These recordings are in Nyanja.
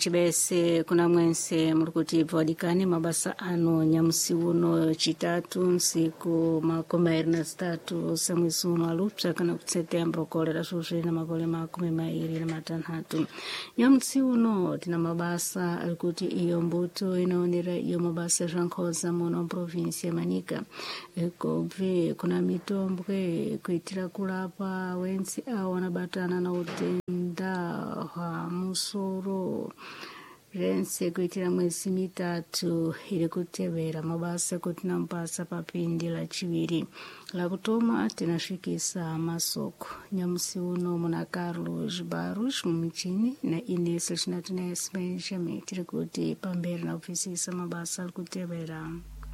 Chibese kuna mwense murukutivu wadikani mabasa ano nyamusi uno chitatu nsiku makomairi na zitatu semwezi uno alupsa kana kutseptembro kolera susuri na makole makumi mairi na matanhatu. Nyamusi uno tina mabasa alikuti iyo mbuto inaonera iyo mabasa jankhoza muno provinsi ya Manika. Ekobve kuna mitombwe kuitira kulapa wensi awana batana na utenda wa musoro rense kuitira mwezi mitatu ili kutevera mabasa kuti nampasa papindi la chiviri la kutoma tinashikisa masoko. Nyamusi uno muna Carlos Barros mchini na Ines Lishnatinesi Benjamin tiri kuti pamberi na ofisisa mabasa ali kutevera.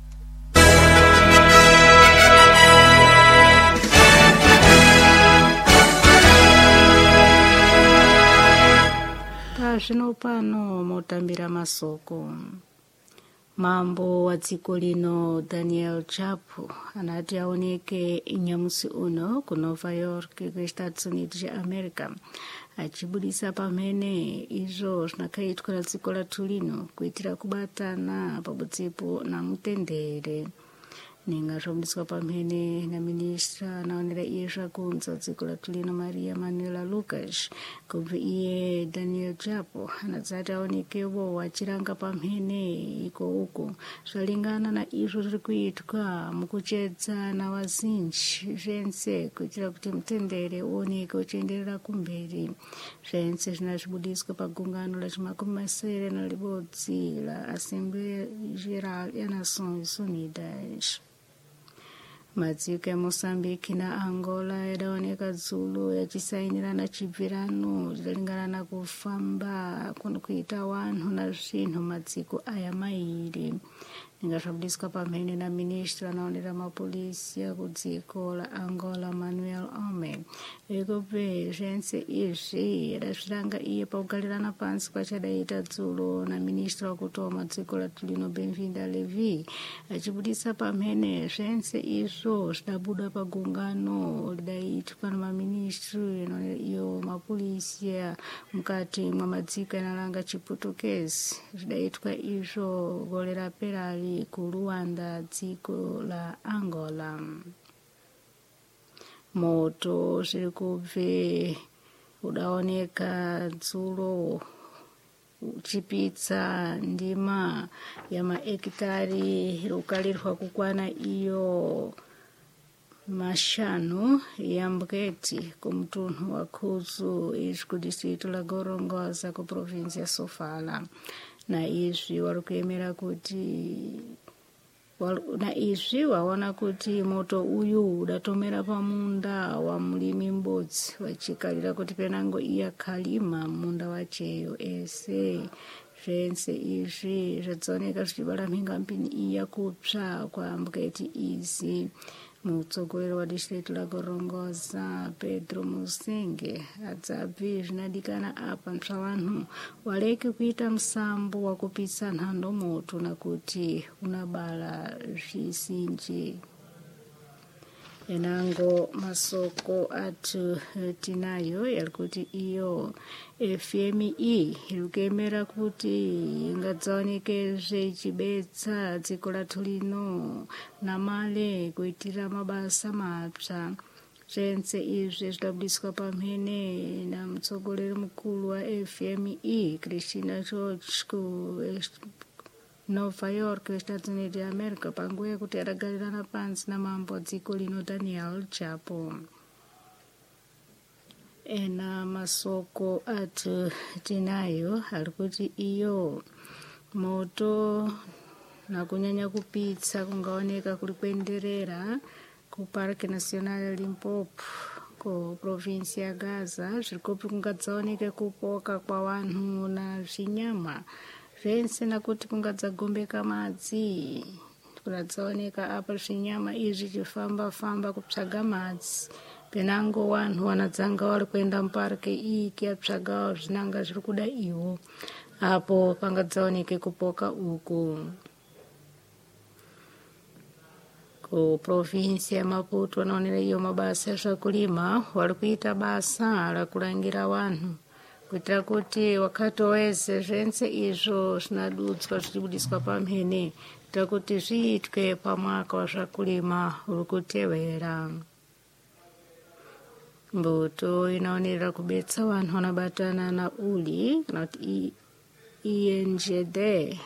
Zvino pano motambira masoko. Mambo wa dziko lino Daniel Chapo anati aoneke nyamusi uno ku Nova York ku Estados Unidos ya America achibudisa pamene izvo zvinakaitwa na dziko lathu lino kuitira kubatana pabudzepo na mutendere. Ninga zvomudiswa pamene na ministra anaonera iye zvakunza dziko lathu lino Maria Manuela Lucas kubva iye Daniel Chapo anadzati aonekewo wachiranga pamene iko uko zvalingana na izvo zviri kuitwa mukuchedza na wazinji zvense kuitira kuti mutendere uoneke uchienderera kumberi. Zvense zvinazvibudiswa pagungano la chimakumi na libodzi la Assembleia Geral ya Nações Unidas. Madziko ya Moçambique na Angola yadaoneka dzulo yachisainira na chibvirano zvilingana na kufamba kuita wanhu na zvinhu madziko aya mairi. Ninga zvabudiswa pamene na ministra anaonera mapolisi ya kudziko la Angola Manuel Ome. Ekope zvense izvi yadazviranga iye paugalirana pansi kwachadaita dzulo na ministra wakutoma dziko lathu lino Benvinda Levi achibudisa pamene zvense izvo zvidabuda pagungano lidaitwa na maministri iyo mapolisi ya mukati mwa madziko yanalanga chiputukezi zvidaitwa izvo gore rapera ku Luanda dziko la Angola. Moto zviri kubve udaoneka dzulo uchipitsa ndima ya maekitari rukalirwa kukwana iyo mashanu ya Mbuketi kumutunhu wa Khuzu izvi kudistrito la Gorongosa ku provinsi ya Sofala. Na izvi warikuemera kuti na izvi waona kuti moto uyu udatomera pamunda wa mulimi m'bodzi wachikalira kuti penango iya kalima munda wacheyo ese. Zvense izvi zvadzaoneka zvichibala mhingampini iya kupsva kwa Mbuketi izi. Mutsogolero wa district la Gorongosa Pedro Musenge adzabvi zvinadikana apa ntsva vanhu waleke kuita musambo wa kupisa nhando moto nakuti unabala zvisinje. Enango masoko atu tinayo yalikuti iyo FME irikemera kuti ingadzaoneke zvechibetsa dziko lathu lino na male kuitira mabasa mapsa. Zvense izvi zvidabudiswa pamene na mutsogoleri mukuru wa FME Christina George ku Nova York Estados Unidos ya America panguva yekuti adagarirana pansi na mambo wa dziko lino Daniel Chapo. Ena masoko atu tinayo alikuti iyo moto na kunyanya kupitsa kungaoneka kuli kuenderera ku Parque Nacional ya Limpopo ku provinsi ya Gaza zvirikopi kungadzaoneke kupoka kwa wanhu na zvinyama zvense nakuti kungadzagombeka madzi kungadzaoneka apa zvinyama izvi zvifamba kupsvaga madzi penango wanhu wanadzanga wari kuenda muparke iyi yatsvaga zvinanga zviri kuda iwo apo pangadzaoneke kupoka uku. Ku provinsi ya Maputo wanaonera iyo mabasa zvakulima wari kuita basa la kurangira wanhu kuitira kuti wakati wese zvense izvo zvinadutswa zvichibudiswa pamhene kuitira kuti zviitwe pamwaka wazvakulima uri kutevera. Mbuto inaonera kubetsa vanhu vanobatana na uli kana kuti INGD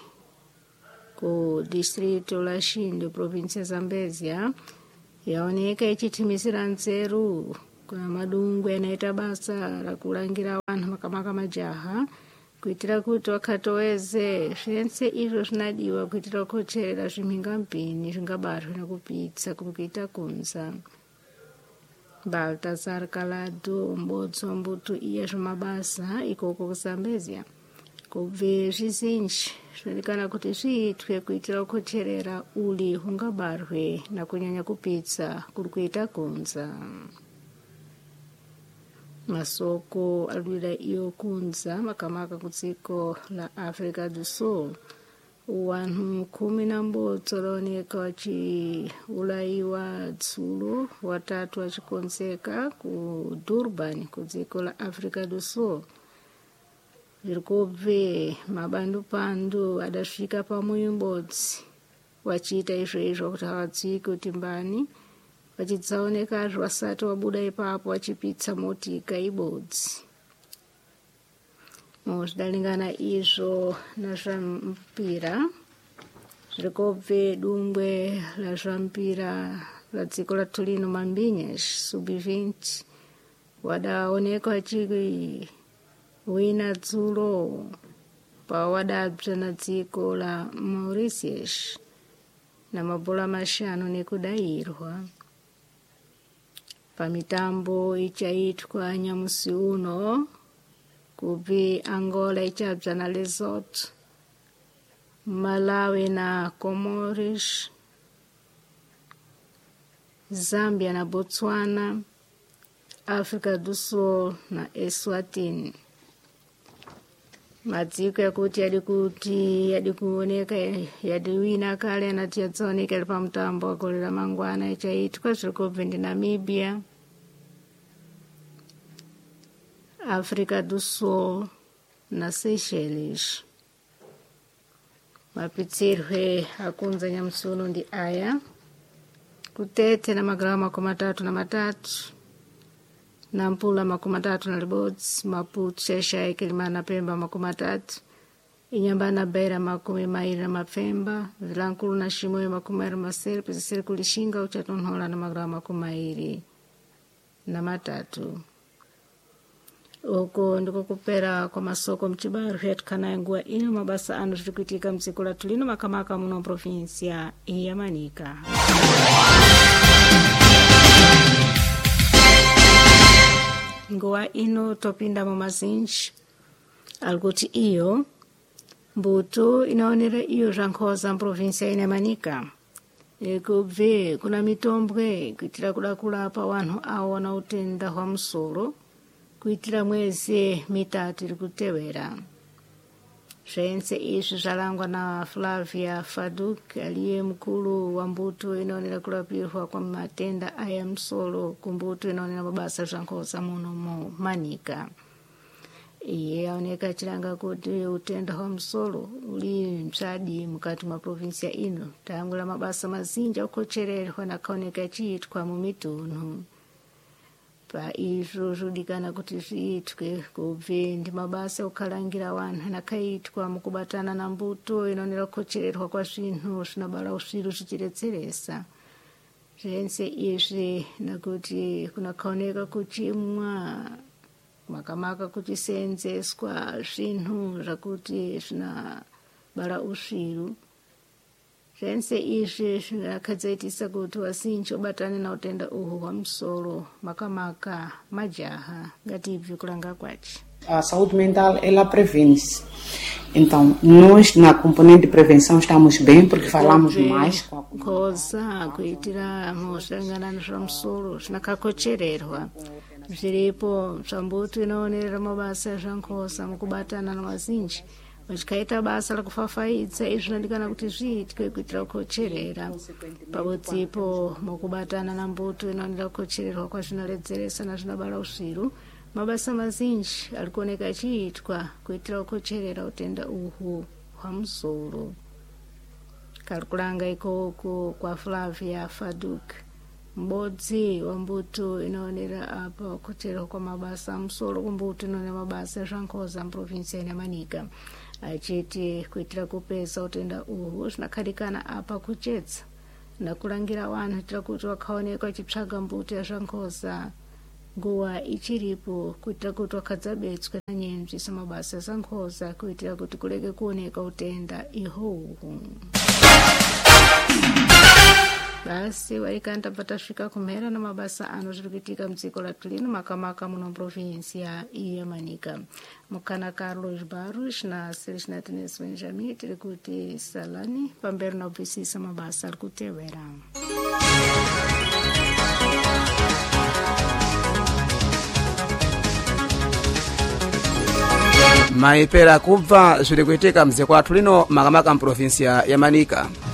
ku distrito la Shindu provinsi ya Zambezia yaoneka ichitimisira nzeru kuna madungwe anaita basa la kulangira vanhu makamaka majaha kuitira kuti wakatoweze zvense izvo zvinadiwa kuitira kucherera zvimhingampini zvingabatwe nekupitsa kuita kunza. Baltazar Kalado m'bodzi wa mbuto iya zvemabasa ikoko kuZambezia kubve zvizinji zvinodikana kuti zviitwe kuitira kucherera uli hungabarwe nakunyanya kupitsa kuri kuita kunza. Masoko alwira iyo kunza makamaka kudziko la Africa do Sul. Wanhu 10 walaoneka wachiulayiwa dzulo, 3 wachikonzeka ku Durban kudziko la Africa do Sul. Zvirikubve mabandupandu adasvika pamoyo m'bodzi wachiita izvo kuti havadziwi kuti mbani vachidzaonekazvo vasati wabuda ipapo wachipitsa motika ibodzi. Zvidalingana izvo nazvampira zvirikubve dungwe lazvampira la dziko la Tolino Mambinhas sub-20 wadaoneka wina dzulo pawadabva na dziko la Mauritius na mabhola 5 nekudayirwa. Pamitambo ichaitwa nyamusi uno kubve Angola ichabva na Lesotho, Malawi na Comoros, Zambia na Botswana, Africa do Sul na Eswatini. Madziko yakuti yadikuoneka yadiwina kale anati yadzaoneka pamutambo wa gole la mangwana ichaitwa zvirikubve ndi Namibia, Africa do Sul na Seychelles. Mapitsirwe akunza nyamusi uno ndi aya: Kutete na magaramu 33, Nampula 36, Maputo, Xai-Xai, Quilimana, Pemba 30, Inhambane, Beira 20 na Pemba, Vilankulu na Chimoio 20, Pezeseri Kulixinga uchatonhola na magaramu 23. Uko ndiko kupera kwa masoko mchibaru yatukana nguwa ino mabasa ano zvirikuitika mdziko la Tolino makamaka muno provinsia ya Manica. Nguwa ino topinda mumazinji alikuti iyo mbuto inaonera iyo zvankhoza mprovinsia ina Manica kubve kuna mitombwe kuitira kuda kulapa wanhu awo na utenda wa musoro kuitira mwezi mitatu iri kutevera. Zvense izvi zvalangwa na Flavia Faduk aliye mkulu wa mbuto inaonera kurapirwa kwa matenda aya musoro kumbuto inaonera mabasa zvankhoza muno mu Manica. Iye aoneka achilanga kuti utenda wa musoro uli msadi mukati mwa provinsia ino tangula mabasa mazinji akuchererwa nakaoneka achiitwa mu mitunhu. Pa izvo zvodikana kuti zviitwe kubve ndi mabasa okukalangira wanhu nakaitwa mukubatana na mbuto inaonera kukochererwa kwa zvinhu zvinobala usviru zvichiretseresa. Zvense izvi nakuti kunakaoneka kuchimwa makamaka kuchiseenzeswa zvinhu zvakuti zvinabala usviru. Zvense izvi zvinakadzaitisa kuti wasinji obatana na utenda uhu hwa musoro makamaka majaha ngatibve kulanga kwachi. A saúde mental, ela previne-se. Então, nós na componente de prevenção estamos bem porque falamos mais com a comunidade. Kuitira mosangana na musoro zvinakakochererwa. Zviripo zvambuto inaonera mabasa zvankhosa mukubatana na wazinji. Vachikaita basa la kufafaidza izvi zvinodikana kuti zviitwe kuitira kukocherera. Pabodzipo mukubatana na mbuto inaonera kukochererwa kwazvinoredzeresa nazvinobala usviru mabasa mazinji alikuoneka achiitwa kuitira kucherera utenda uhu wa msolo. Kalikulanga ikoko kwa Flavia Faduk, mbodzi wa mbuto inaonera apa kuchera kwa mabasa msolo kumbuto inaonera mabasa zvankhoza mprovinsi ya Manika. Achiti kuitira kupesa utenda uhu zvinakhalikana apa kuchetsa na kulangira wanhu tira kuti wakaoneka achitsvaga mbuto ya zvankhoza nguwa ichiripo kuitira kuti wakadzabetswe na nyenzi samabasa zankhoza kuitira kuti kuleke kuoneka utenda ihohu. Basi waikanda patasvika kumhera na mabasa ano zvirikuitika mdziko lathu lino makamaka muno provinsi ya Manika. Mukana Carlos Barros na Celestina Tenes Benjamin tiri kuti salani pamberi na ubvisisa mabasa ari kutevera. Maipera kubva zviri kuitika mdziko lathu lino makamaka mprovinsi ya Manika.